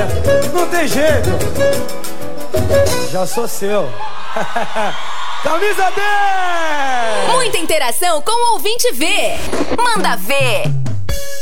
Não tem jeito. Já sou seu. Camisa 10! Muita interação com o ouvinte V. Manda ver.